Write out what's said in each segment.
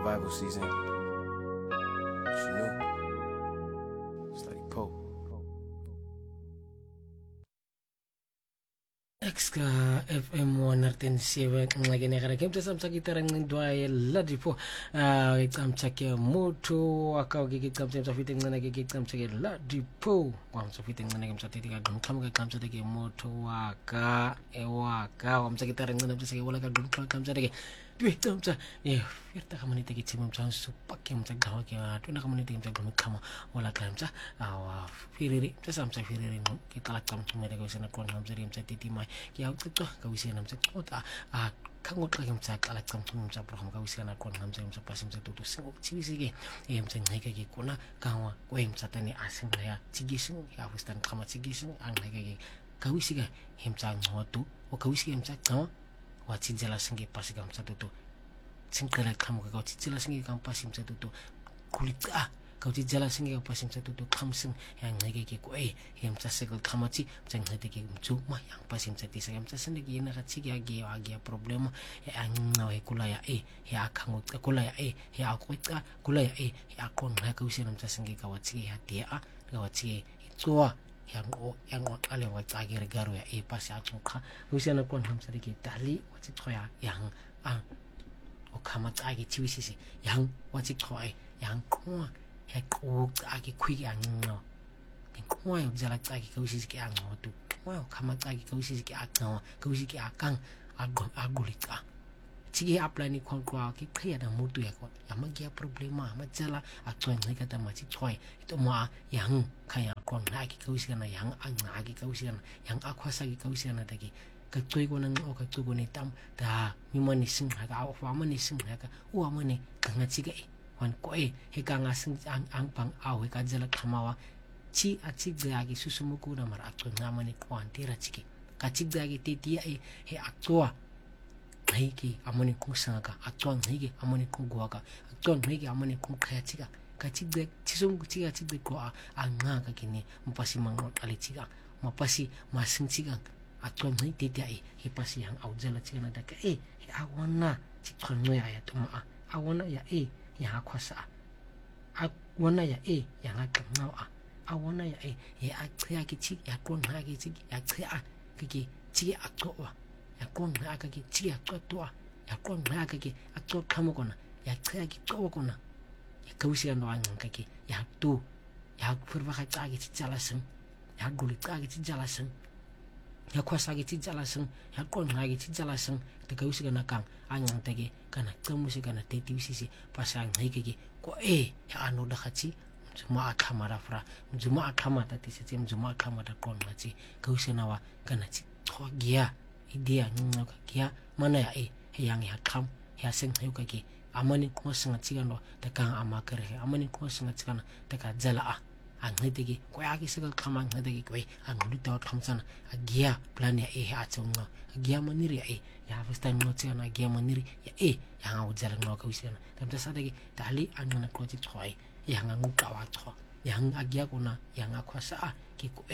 survival season. What you knew? Slutty Pope. Exka FM 107 ngxake negarake mtsamtsa kitara ngindwaye ladipo ngicamtsake moto akawuke ngicamtsa mfite ngcana ke ngicamtsake ladipo kwamtsafite ngcana ke mtsatheti ka ngxamka camtsate ke moto waka ewaka wamtsakitara ngcana mtsake wala ka ngxamka camtsate ke Victimsa, firta kamanite ke timum chan supake mtsa gawa ke tuna kamanite mtsa gumi kama wala kamsa awa firiri mtsa samsa firiri ke talak tam tumere ko sena kon namsa rim mtsa titi mai ke au tto ka wisena mtsa kota a kangot ka mtsa talak tam tum mtsa program ka wisena kon namsa mtsa pasim mtsa tutu singo chiwisige mtsa ngeke ke kuna kawa we mtsa tani asin ya tigisin ya wistan kama tigisin ang ngeke ka wisiga mtsa ngotu o ka wisiga mtsa kawa watsijela singe pasi kam satutu singkala kamu ka watsijela singe kam pasi satutu kulita ka watsijela singe kam pasi satutu kamsing yang ngeke ke ko yam tsasekal kamati tsang ngete ke mtu ma yang pasi sati sa yam tsasende ke na katsiki agi problema ya angna we kula ya ya kangot kula ya ya akwita kula ya ya kon na ka usena mtsasinge ka watsiki ya dia ka watsiki itsoa yang ale wa tsagere garo ya pasi atsuka usena kon hamsari ke tali watsi thoya yang o kama tsagi chiwisisi yang watsi thoya yang kwa ya ko tsagi khwi yang no kwa yo jala tsagi ka usisi ke ang tu kwa kama tsagi ka usisi ke akno ka usisi ke akang agulika Tigi apply ni kwa ki kaya na mutu ya kwa ya magia problema majala atwa ngika ta machi choi ito ma yang kaya kwa na ki kausi na yang ang na ki kausi na yang akwasa ki kausi na dagi ka choi ko nang o ka choi ko ni tam da mi mani sing ha ka wa mani sing ha ka wa mani ka nga chiga wan ko he ka nga sing ang pang aw he ka jala khamawa chi a chi ga ki susumuku na mar atwa nga mani kwan tira chiki ka chi ga ki ti he atwa Hiki amoni kung sanga atong hiki amoni kung guaga atong hiki amoni kung kaya chiga kachigde chisung chiga chigde ko anga ka kini mapasi mangot ali chiga mapasi masing chiga atong hiki titia hipasi yang aujala chiga na daka awana chikhono ya tuma awana ya ya akwasa awana ya ya ngakangao awana ya ya akya ki chi ya kon ha ki chi ya kya ki chi atwa yakon haka ki chi atwa yakon haka ki atwa kamokona yakya ki kawokona yakausia no anka ki ya tu ya furba ka tsagi tsalasen ya guli tsagi tsalasen ya kwasa ki tsalasen ya kon haka ki tsalasen te kausia na kang anyang tege kana kamusi kana teti usisi pasang hiki ko ya anu dakhachi Juma akamara fra Juma akamata tisiti Juma akamata kon machi kausia nawa kana chi thogia idea ngaka kia mana ya yang ya kam ya seng yuka ki amani ko sanga chigano ta ka amakare amani ko sanga chigana ta ka jala ngete ki ko ya ki sega kama ngete ki ko ngulu ta khamsana agia plan ya ha chunga agia maniri ya first time no chana agia maniri ya ya ngau jala no ka usena tamta sadagi tali angana project khoi ya ngangu kawa tho yang agia kuna yang akwasa ki ko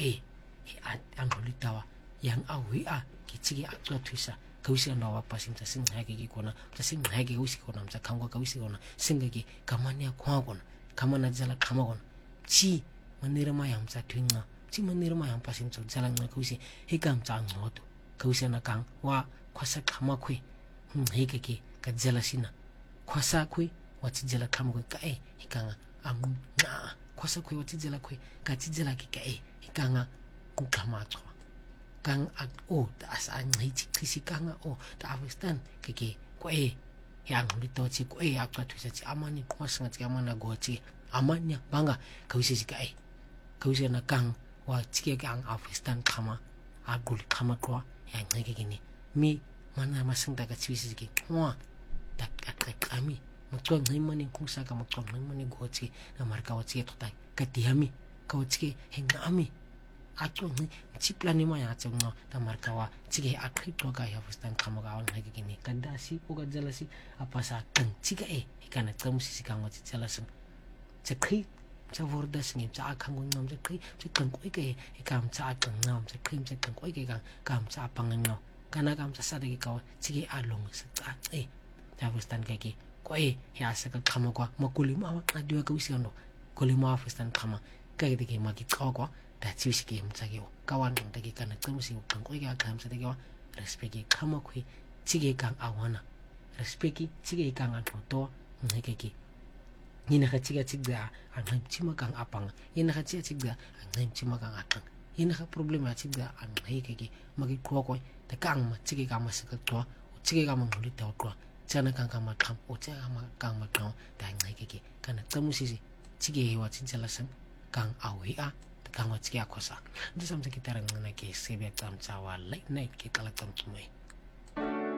angulu tawa yang awi kichigi atwa twisa kausi na wapasi mtasing haki kona mtasing haki kausi kona mta kangwa kausi kona singa ki kamania kwa kona kama na jala kama kona chi manira ma yang mta twinga chi manira ma yang pasi mta jala nga kausi hika mta ngoto kausi na kang wa kwasa kama kwe hika ki ka jala sina kwasa kwe wati jala kama kwe ka hika nga na kwasa kwe wati jala kwe ka ti jala ki ka hika nga kukama atwa kang ta asaan ngiti kisi kanga ta avestan keke ko yang lito chi ko akwa twisa chi amani ko sanga chi amana go chi amanya banga kausi chi ka kausi na kang wa chi kang avestan kama agul kama ko yang ngeke gini mi mana masang ta ka chi si ki wa ta ka kami mutong ngimani kung sa ka mutong ngimani go chi na marka wa chi to ta ka tiami ka chi henga ami atwa ni chiplani ma ya chungno ta markawa chige akhito ka ya fustan khamoga on hagi kini kadasi oga jalasi apasa kan chiga ikana kamsi sikangwa chalasan chakhi chavorda singi cha khangong nam chakhi chikang koi ke ikam cha kang nam chakhi chakang koi ke kam cha pangang no kana kam cha sadagi ka chige along sa ta fustan ke ki kwa ya sa ka qhama kwa makulima wa qadiwa ka usiano kulima wa festan qhama ka ke ke makiqwa kwa dathi usike mtsakeo ka wa nqinta ke kana qimusi uqinqo ke aqhamsa ke wa respect qhama khwe tsike kang awana respect tsike kang aqoto ngeke ke yina ga tsika tsikda a ngimtsima kang apang yina ga tsika tsikda a ngimtsima kang aqang yina ga problem a tsikda a ngeke ke makiqwa kwa ta kang ma tsike ka masaka qwa o tsike ka manguli ta qwa tsana kang ka maqham o tsaka kang maqham ta ngeke ke kana qimusisi tsike wa tsitsela sam kang awi a ta kang wa tsike akhosa ndisamtsa kitara ngana ke sebe tsamtsa wa late night ke qala tsamtsumai